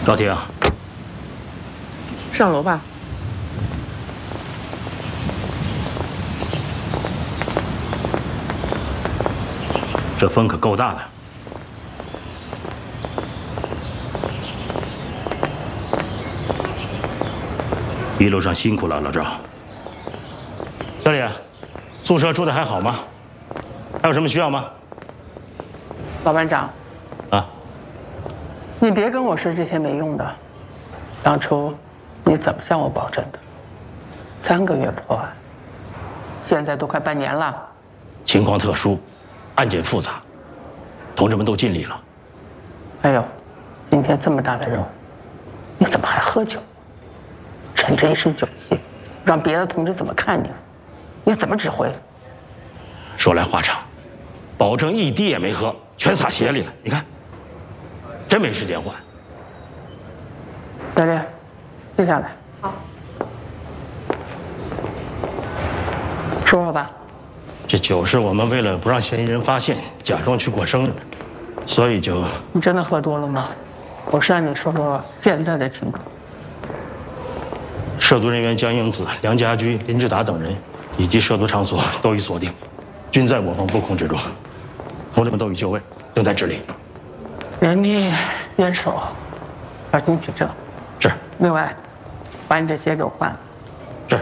老婷， 上楼吧。 这风可够大的。一路上辛苦了，老赵。小李，宿舍住的还好吗？还有什么需要吗？ 老班长， 啊， 你别跟我说这些没用的。当初你怎么向我保证的？3个月破案，现在都快半年了。 情况特殊，案件复杂，同志们都尽力了。 还有，今天这么大的任务，你怎么还喝酒？趁着一身酒气，让别的同志怎么看你？你怎么指挥？ 说来话长，保证一滴也没喝，全撒鞋里了。你看，真没时间换。 大烈，接下来。 好。 说说吧。 这酒是我们为了不让嫌疑人发现，假装去过生日，所以就…… 你真的喝多了吗？我是让你说说现在的情况。 涉毒人员江英子、梁家驹、林志达等人，以及涉毒场所都已锁定，均在我方布控之中。同志们都已就位，等待指令。 严密严守，小心举证。 是。 另外，把你的鞋给我换了。